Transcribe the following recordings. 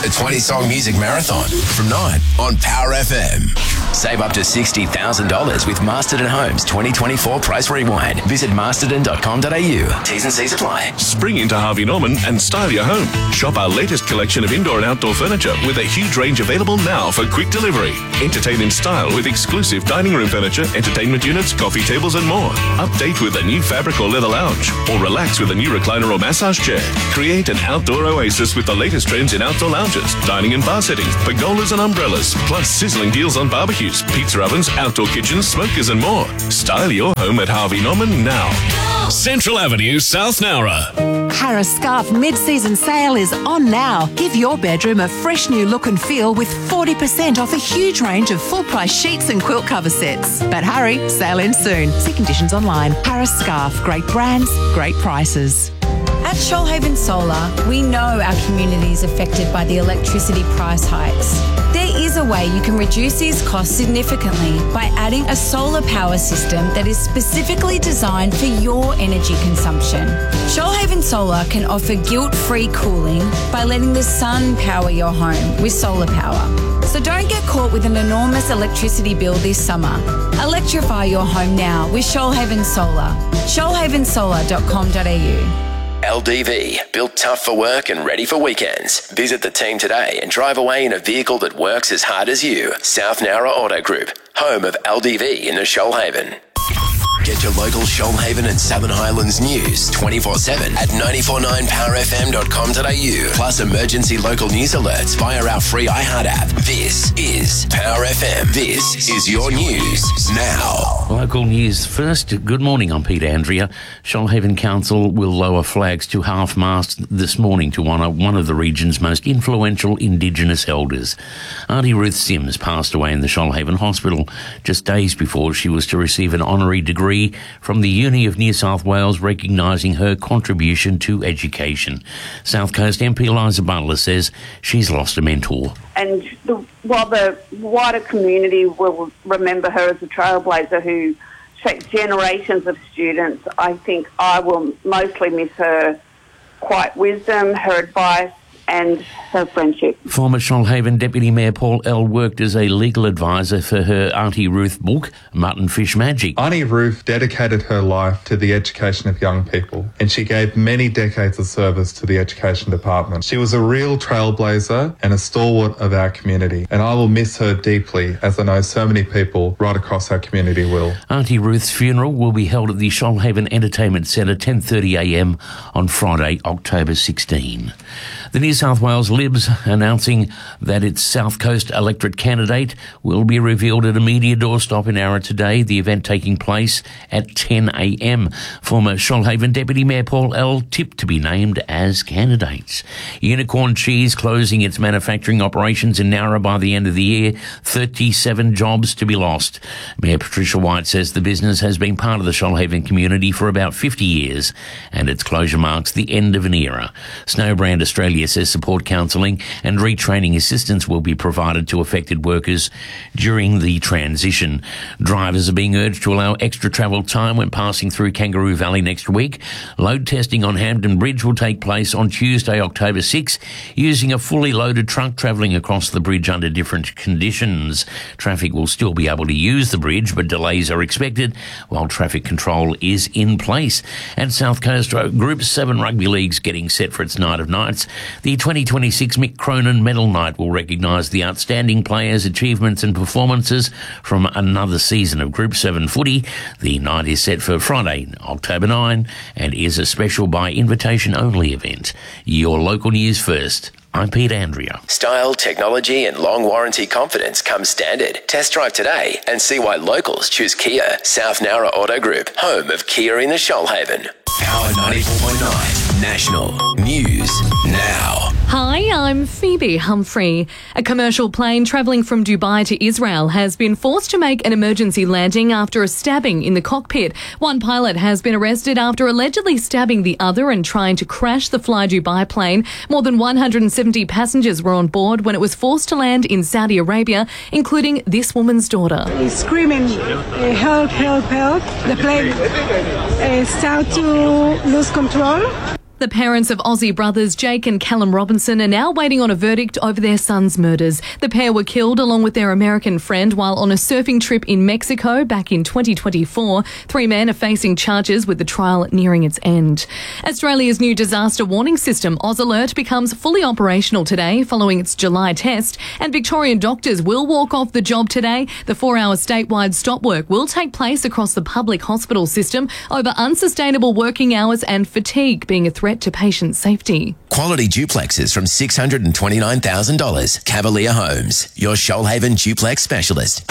The 20-song music marathon from 9 on Power FM. Save up to $60,000 with Masterton Homes 2024 Price Rewind. Visit masterton.com.au. T's and C's apply. Spring into Harvey Norman and style your home. Shop our latest collection of indoor and outdoor furniture with a huge range available now for quick delivery. Entertain in style with exclusive dining room furniture, entertainment units, coffee tables and more. Update with a new fabric or leather lounge, or relax with a new recliner or massage chair. Create an outdoor oasis with the latest trends in outdoor lounges, dining and bar settings, pergolas and umbrellas, plus sizzling deals on barbecues, pizza ovens, outdoor kitchens, smokers and more. Style your home at Harvey Norman now. Central Avenue, South Nowra. Harris Scarf mid-season sale is on now. Give your bedroom a fresh new look and feel with 40% off a huge range of full-price sheets and quilt cover sets. But hurry, sale ends soon. See conditions online. Harris Scarf, great brands, great prices. At Shoalhaven Solar, we know our community is affected by the electricity price hikes. There is a way you can reduce these costs significantly by adding a solar power system that is specifically designed for your energy consumption. Shoalhaven Solar can offer guilt-free cooling by letting the sun power your home with solar power. So don't get caught with an enormous electricity bill this summer. Electrify your home now with Shoalhaven Solar. shoalhavensolar.com.au. LDV, built tough for work and ready for weekends. Visit the team today and drive away in a vehicle that works as hard as you. South Nowra Auto Group, home of LDV in the Shoalhaven. Get your local Shoalhaven and Southern Highlands news 24/7 at 949powerfm.com.au. Plus emergency local news alerts via our free iHeart app. This is Power FM. This is your news now. Local news first. Good morning, I'm Peter Andrea. Shoalhaven Council will lower flags to half-mast this morning to honour one of the region's most influential Indigenous elders. Auntie Ruth Sims passed away in the Shoalhaven Hospital just days before she was to receive an honorary degree from the Uni of New South Wales, recognising her contribution to education. South Coast MP Eliza Butler says she's lost a mentor. And while the wider community will remember her as a trailblazer who shaped generations of students, I think I will mostly miss her quiet wisdom, her advice, and her friendship. Former Shoalhaven Deputy Mayor Paul L worked as a legal advisor for her Auntie Ruth book, Mutton Fish Magic. Auntie Ruth dedicated her life to the education of young people, and she gave many decades of service to the education department. She was a real trailblazer and a stalwart of our community, and I will miss her deeply, as I know so many people right across our community will. Auntie Ruth's funeral will be held at the Shoalhaven Entertainment Centre 10:30am on Friday, October 16. The New South Wales Libs announcing that its South Coast electorate candidate will be revealed at a media doorstop in Yarra today, the event taking place at 10am. Former Shoalhaven Deputy Mayor Paul L tipped to be named as candidates. Unicorn Cheese closing its manufacturing operations in Yarra by the end of the year, 37 jobs to be lost. Mayor Patricia White says the business has been part of the Shoalhaven community for about 50 years and its closure marks the end of an era. Snowbrand Australia says support counselling and retraining assistance will be provided to affected workers during the transition. Drivers are being urged to allow extra travel time when passing through Kangaroo Valley next week. Load testing on Hampton Bridge will take place on Tuesday, October 6, using a fully loaded truck travelling across the bridge under different conditions. Traffic will still be able to use the bridge, but delays are expected while traffic control is in place. And South Coast Group 7 Rugby League's getting set for its Night of Nights. The 2026 Mick Cronin Medal Night will recognise the outstanding players' achievements and performances from another season of Group 7 footy. The night is set for Friday, October 9, and is a special by invitation only event. Your local news first. I'm Pete Andrea. Style, technology and long warranty confidence come standard. Test drive today and see why locals choose Kia. South Nowra Auto Group, home of Kia in the Shoalhaven. Power 94.9 National News Now. Hi, I'm Phoebe Humphrey. A commercial plane travelling from Dubai to Israel has been forced to make an emergency landing after a stabbing in the cockpit. One pilot has been arrested after allegedly stabbing the other and trying to crash the Fly Dubai plane. More than 170 passengers were on board when it was forced to land in Saudi Arabia, including this woman's daughter. He's screaming, help, help, help. The plane started to lose control. The parents of Aussie brothers Jake and Callum Robinson are now waiting on a verdict over their son's murders. The pair were killed along with their American friend while on a surfing trip in Mexico back in 2024. 3 men are facing charges with the trial nearing its end. Australia's new disaster warning system, Oz Alert, becomes fully operational today following its July test, and Victorian doctors will walk off the job today. The 4-hour statewide stop work will take place across the public hospital system over unsustainable working hours and fatigue being a threat to patient safety. Quality duplexes from $629,000. Cavalier Homes, your Shoalhaven duplex specialist.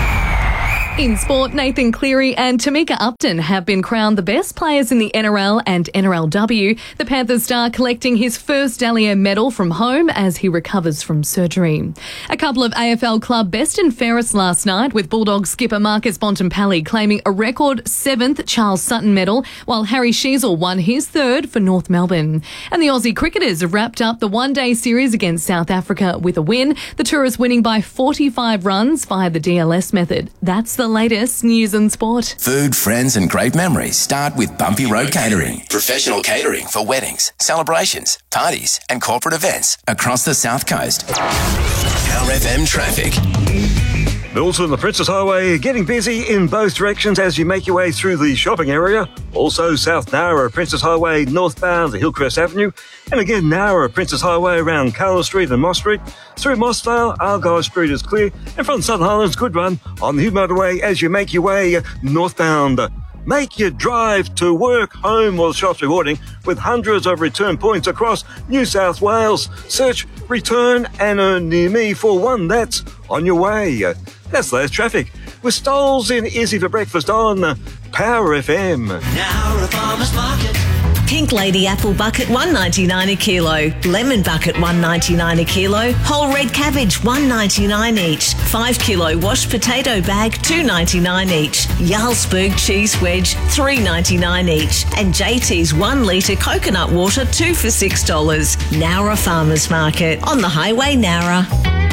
In sport, Nathan Cleary and Tamika Upton have been crowned the best players in the NRL and NRLW. The Panthers star collecting his first Dally M medal from home as he recovers from surgery. A couple of AFL club best and fairest last night, with Bulldogs skipper Marcus Bontempelli claiming a record 7th Charles Sutton medal, while Harry Sheezel won his 3rd for North Melbourne. And the Aussie cricketers have wrapped up the one-day series against South Africa with a win. The Tourists winning by 45 runs via the DLS method. That's the latest news and sport. Food, friends and great memories start with Bumpy Road Catering. Professional catering for weddings, celebrations, parties and corporate events across the South Coast. Power FM traffic. Milton, the Princess Highway, getting busy in both directions as you make your way through the shopping area. Also, South Nowra, Princess Highway, northbound to Hillcrest Avenue. And again, Nowra, Princess Highway around Carla Street and Moss Street. Through Mossvale, Argyle Street is clear. And from Southern Highlands, good run on the Hugh Motorway as you make your way northbound. Make your drive to work, home or shops rewarding with hundreds of return points across New South Wales. Search, return and earn near me for one that's on your way. That's last traffic. With Stoles in Izzy for breakfast on Power FM. Now Farmers Market. Pink Lady apple bucket $1.99 a kilo, lemon bucket $1.99 a kilo, whole red cabbage $1.99 each, 5 kilo washed potato bag $2.99 each, Jarlsberg cheese wedge $3.99 each, and JT's 1 litre coconut water 2 for $6. Nowra Farmers Market on the highway Nowra.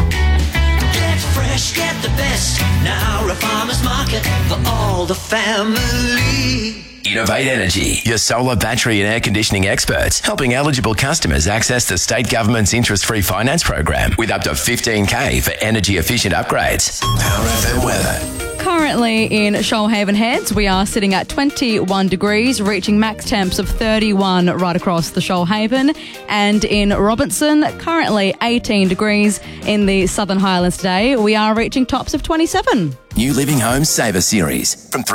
Get fresh, get the best. Nowra Farmers Market for all the family. Innovate Energy, your solar, battery and air conditioning experts, helping eligible customers access the state government's interest-free finance program with up to $15,000 for energy-efficient upgrades. Power FM weather. Currently in Shoalhaven Heads, we are sitting at 21 degrees, reaching max temps of 31 right across the Shoalhaven. And in Robinson, currently 18 degrees. In the Southern Highlands today, we are reaching tops of 27. New Living Homes Saver Series from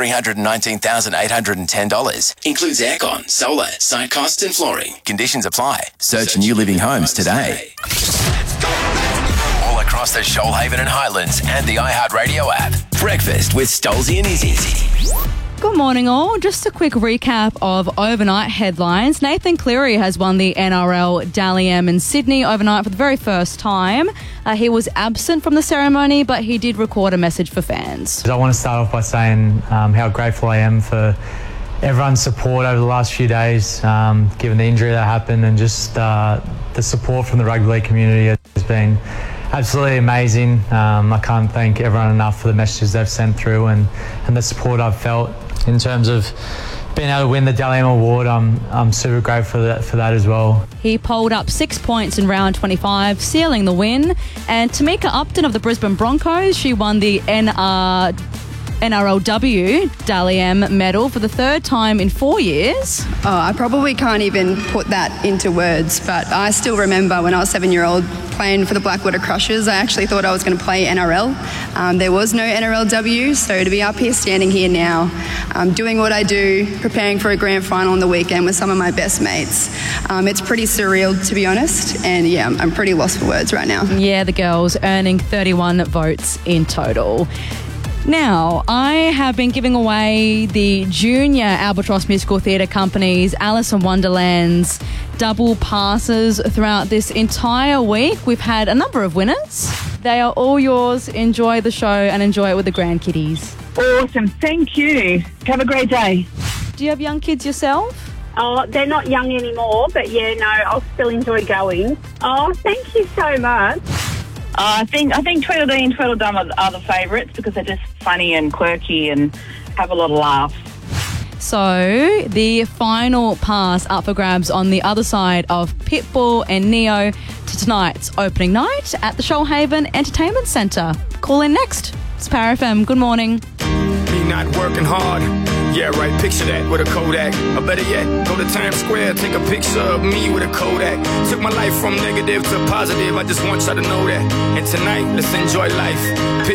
$319,810. Includes aircon, solar, site costs and flooring. Conditions apply. Search New Living Homes today. All across the Shoalhaven and Highlands and the iHeartRadio app. Breakfast with Stolzy and Izzy. Good morning all. Just a quick recap of overnight headlines. Nathan Cleary has won the NRL Dally M in Sydney overnight for the very first time. He was absent from the ceremony, but he did record a message for fans. I want to start off by saying how grateful I am for everyone's support over the last few days, given the injury that happened, and just the support from the rugby league community has been absolutely amazing. I can't thank everyone enough for the messages they've sent through and the support I've felt. In terms of being able to win the Dally M Award, I'm super grateful for that as well. He polled up 6 points in round 25, sealing the win. And Tamika Upton of the Brisbane Broncos, she won the NRLW Dally M medal for the 3rd time in 4 years. Oh, I probably can't even put that into words, but I still remember when I was 7-year-old playing for the Blackwater Crushers. I actually thought I was going to play NRL. There was no NRLW, so to be up here standing here now, doing what I do, preparing for a grand final on the weekend with some of my best mates, it's pretty surreal, to be honest, and yeah, I'm pretty lost for words right now. Yeah, the girls earning 31 votes in total. Now, I have been giving away the Junior Albatross Musical Theatre Company's Alice in Wonderland's double passes throughout this entire week. We've had a number of winners. They are all yours. Enjoy the show and enjoy it with the grandkiddies. Awesome. Thank you. Have a great day. Do you have young kids yourself? Oh, they're not young anymore, but yeah, no, I'll still enjoy going. Oh, thank you so much. I think Tweedledee and Tweedledum are the favourites because they're just funny and quirky and have a lot of laughs. So the final pass up for grabs on the other side of Pitbull and Neo to tonight's opening night at the Shoalhaven Entertainment Centre. Call in next. It's Power FM. Good morning. Me not working hard. Yeah, right, picture that with a Kodak. Or better yet, go to Times Square, take a picture of me with a Kodak. Took my life from negative to positive, I just want y'all to know that. And tonight, let's enjoy life.